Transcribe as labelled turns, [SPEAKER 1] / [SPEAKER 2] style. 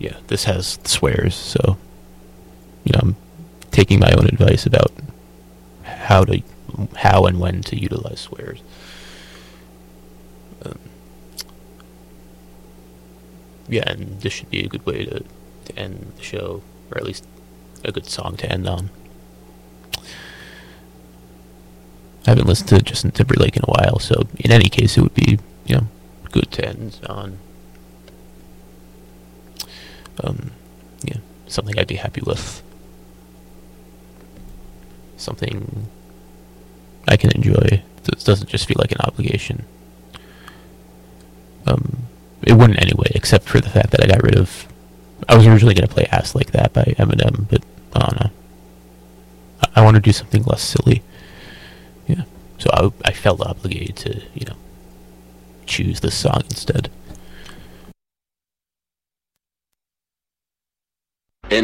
[SPEAKER 1] yeah, this has swears, so I'm taking my own advice about how and when to utilize swears. Um, yeah, and this should be a good way to end the show, or at least a good song to end on. I haven't listened to Justin Timberlake in a while, so in any case, it would be good to end on. Yeah, something I'd be happy with. Something I can enjoy. It doesn't just feel like an obligation. It wouldn't anyway, except for the fact that I got rid of. I was originally going to play "Ass Like That" by Eminem, but I don't know. I want to do something less silly. Yeah, so I felt obligated to choose this song instead.